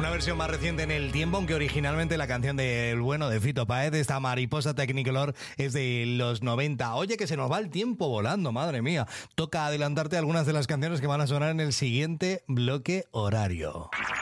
Una versión más reciente en el tiempo, aunque originalmente la canción del bueno de Fito Páez, esta Mariposa Technicolor, es de los 90. Oye, que se nos va el tiempo volando, madre mía. Toca adelantarte algunas de las canciones que van a sonar en el siguiente bloque horario.